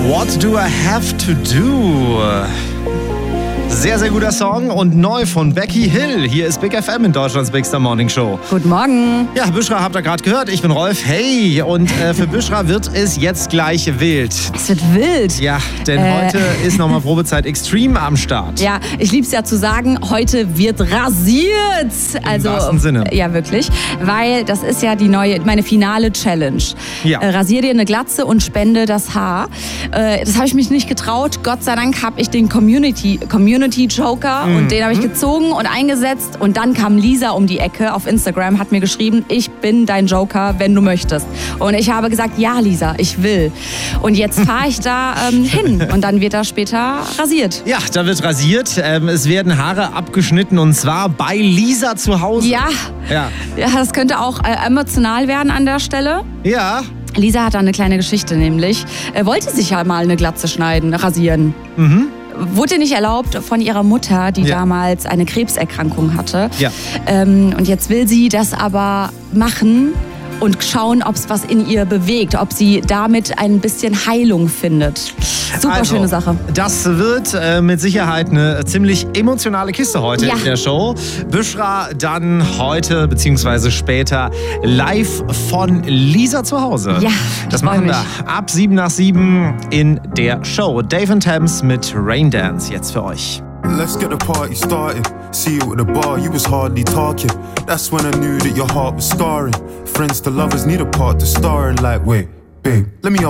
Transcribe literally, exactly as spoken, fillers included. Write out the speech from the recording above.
What do I have to do? Sehr, sehr guter Song und neu von Becky Hill. Hier ist Big F M in Deutschlands Big Star Morning Show. Guten Morgen. Ja, Büschra habt ihr gerade gehört. Ich bin Rolf. Hey, und äh, für Büschra wird es jetzt gleich wild. Es wird wild. Ja, denn äh. heute ist nochmal Probezeit Extreme am Start. Ja, ich liebe es ja zu sagen, heute wird rasiert. Also, im wahrsten Sinne. Ja, wirklich. Weil das ist ja die neue, meine finale Challenge. Ja. Äh, rasier dir eine Glatze und spende das Haar. Äh, das habe ich mich nicht getraut. Gott sei Dank habe ich den Community, Community Joker mhm. und den habe ich gezogen und eingesetzt. Und dann kam Lisa um die Ecke auf Instagram, hat mir geschrieben, ich bin dein Joker, wenn du möchtest. Und ich habe gesagt, ja Lisa, ich will. Und jetzt fahre ich da ähm, hin und dann wird da später rasiert. Ja, da wird rasiert. Ähm, es werden Haare abgeschnitten und zwar bei Lisa zu Hause. Ja, ja. ja das könnte auch äh, emotional werden an der Stelle. Ja. Lisa hat da eine kleine Geschichte nämlich. Er wollte sich ja mal eine Glatze schneiden, rasieren. Mhm. Wurde nicht erlaubt von ihrer Mutter, die ja. damals eine Krebserkrankung hatte. Ja. Ähm, und jetzt will sie das aber machen und schauen, ob es was in ihr bewegt, ob sie damit ein bisschen Heilung findet. Super also, schöne Sache. Das wird äh, mit Sicherheit eine ziemlich emotionale Kiste heute ja. in der Show. Büschra dann heute bzw. später live von Lisa zu Hause. Ja, das machen wir ab sieben nach sieben in der Show. Dave and Thames mit Rain Dance jetzt für euch. Let's get the party started. See you at the bar, you was hardly talking. That's when I knew that your heart was scarring. Friends to lovers need a part to star in. Like, wait, babe, let me